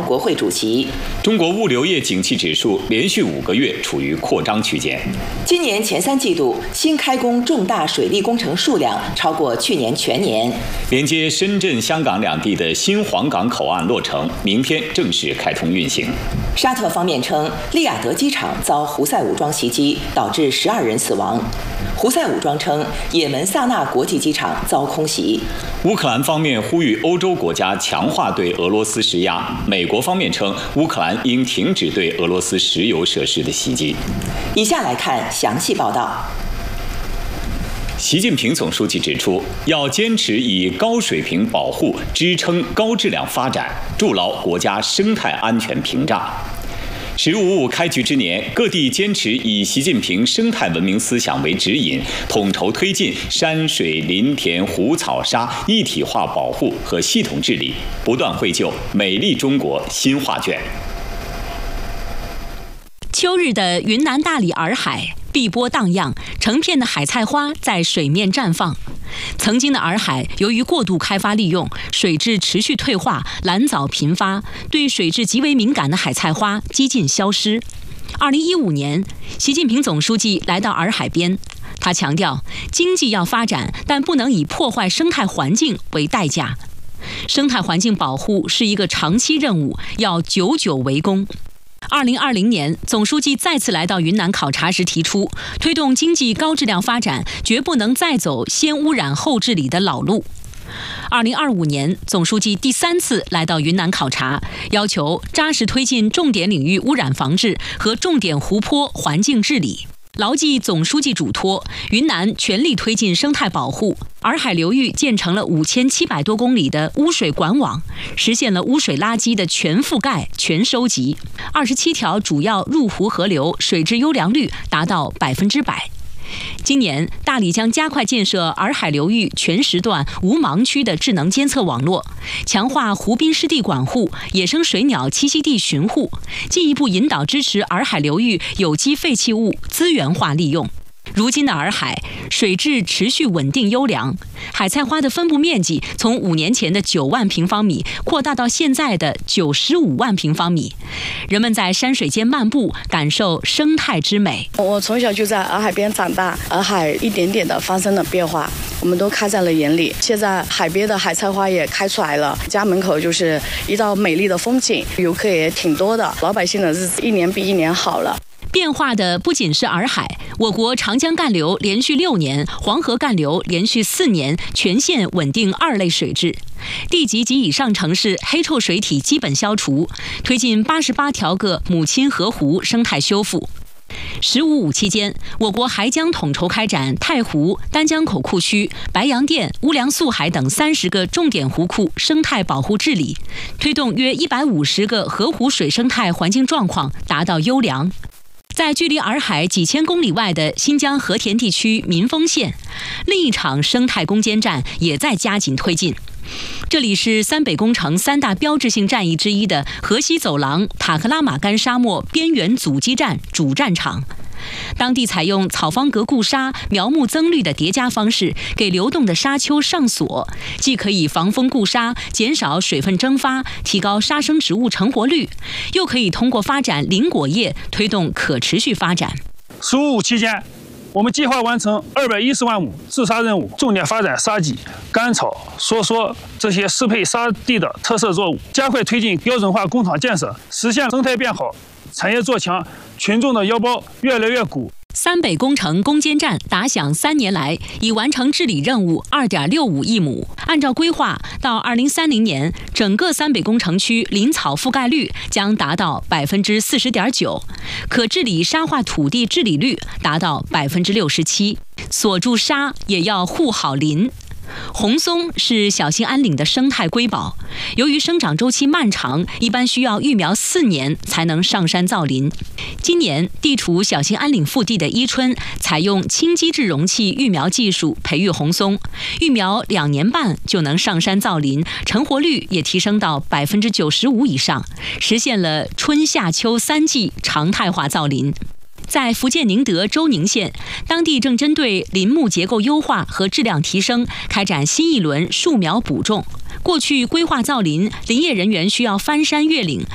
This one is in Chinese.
国会主席。 中国物流业景气指数连续5个月处于扩张区间。 今年前3季度新开工重大水利工程数量超过去年全年。 连接深圳、香港两地的新皇岗口岸落成，明天正式开通运行。 沙特方面称，利雅得机场遭胡塞武装袭击，导致12人死亡。胡塞武装称，也门萨那国际机场遭空袭。 乌克兰方面呼吁欧洲国家强化对俄罗斯施压。美国方面称，乌克兰应停止对俄罗斯石油设施的袭击。 以下来看详细报道。 习近平总书记指出，要坚持以高水平保护支撑高质量发展，筑牢国家生态安全屏障。“十五五”开局之年，各地坚持以习近平生态文明思想为指引，统筹推进山水林田湖草沙一体化保护和系统治理，不断绘就美丽中国新画卷。 秋日的云南大理洱海，碧波荡漾，成片的海菜花在水面绽放。曾经的洱海由于过度开发利用，水质持续退化，蓝藻频发，对水质极为敏感的海菜花几近消失。2015年，习近平总书记来到洱海边，他强调，经济要发展，但不能以破坏生态环境为代价。生态环境保护是一个长期任务，要久久为功。2020年，总书记再次来到云南考察时提出，推动经济高质量发展，绝不能再走先污染后治理的老路。2025年，总书记第3次来到云南考察，要求扎实推进重点领域污染防治和重点湖泊环境治理。牢记总书记嘱托，云南全力推进生态保护，洱海流域建成了5700多公里的污水管网，实现了污水垃圾的全覆盖、全收集。27条主要入湖河流水质优良率达到100%。今年，大理将加快建设洱海流域全时段无盲区的智能监测网络，强化湖滨湿地管护、野生水鸟栖息地巡护，进一步引导支持洱海流域有机废弃物资源化利用。如今的洱海水质持续稳定优良，海菜花的分布面积从5年前的9万平方米扩大到现在的95万平方米。人们在山水间漫步，感受生态之美。 我从小就在洱海边长大，洱海一点点的发生了变化，我们都看在了眼里。现在海边的海菜花也开出来了，家门口就是一道美丽的风景，游客也挺多的，老百姓的日子一年比一年好了。 变化的不仅是洱海，我国长江干流连续6年，黄河干流连续4年全线稳定2类水质，地级及以上城市黑臭水体基本消除，推进88条个母亲河湖生态修复。“15五”期间，我国还将统筹开展太湖、丹江口库区、白洋淀、乌梁素海等30个重点湖库生态保护治理，推动约150个河湖水生态环境状况达到优良。在距离洱海几千公里外的新疆和田地区民丰县，另一场生态攻坚战也在加紧推进。这里是三北工程3大标志性战役之一的河西走廊塔克拉玛干沙漠边缘阻击战主战场。当地采用草方格固沙、苗木增绿的叠加方式，给流动的沙丘上锁，既可以防风固沙，减少水分蒸发，提高沙生植物成活率，又可以通过发展林果业推动可持续发展。 “15五”期间，我们计划完成210万亩治沙任务，重点发展沙棘、甘草、梭梭这些适配沙地的特色作物，加快推进标准化工厂建设，实现生态变好、产业做强，群众的腰包越来越鼓。 三北工程攻坚战打响3年来，已完成治理任务2.65亿亩。按照规划，到2030年，整个三北工程区林草覆盖率将达到40.9%，可治理沙化土地治理率达到67%。锁住沙也要护好林。红松是小兴安岭的生态瑰宝，由于生长周期漫长，一般需要育苗4年才能上山造林。今年，地处小兴安岭腹地的伊春，采用轻基质容器育苗技术培育红松，育苗2年半就能上山造林，成活率也提升到95%以上，实现了春夏秋3季常态化造林。在福建宁德周宁县，当地正针对林木结构优化和质量提升，开展新一轮树苗补种。过去规划造林，林业人员需要翻山越岭，